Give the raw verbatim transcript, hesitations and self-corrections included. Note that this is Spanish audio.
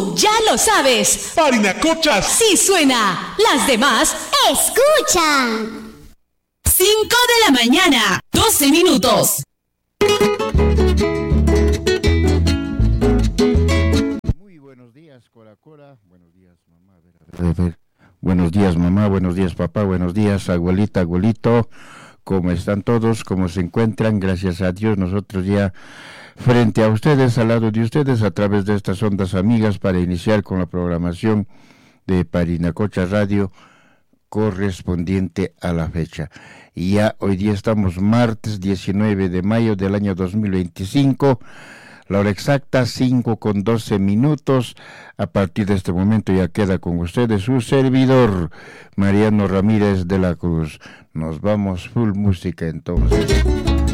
Tú ya lo sabes. Parinacochas Sí suena. Las demás escuchan. cinco de la mañana, doce minutos. Muy buenos días, Cora Cora. Buenos días, mamá. A ver, a ver, a ver. Buenos días, mamá. Buenos días, papá. Buenos días, abuelita, abuelito. ¿Cómo están todos? ¿Cómo se encuentran? Gracias a Dios, nosotros ya frente a ustedes, al lado de ustedes, a través de estas ondas amigas, para iniciar con la programación de Parinacocha Radio correspondiente a la fecha. Y ya hoy día estamos martes diecinueve de mayo del año dos mil veinticinco, la hora exacta cinco con doce minutos. A partir de este momento ya queda con ustedes su servidor, Mariano Ramírez de la Cruz. Nos vamos full música entonces.